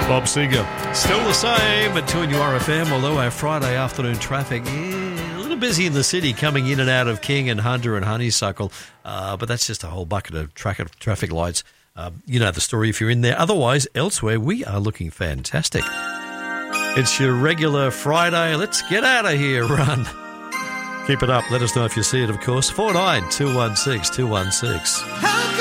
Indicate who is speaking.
Speaker 1: Bob Seger. Still the same at 2 RFM, although our Friday afternoon traffic, a little busy in the city coming in and out of King and Hunter and Honeysuckle, but that's just a whole bucket of traffic lights. You know the story if you're in there. Otherwise, elsewhere, we are looking fantastic. It's your regular Friday. Let's get out of here, run. Keep it up. Let us know if you see it, of course. 49 216 216.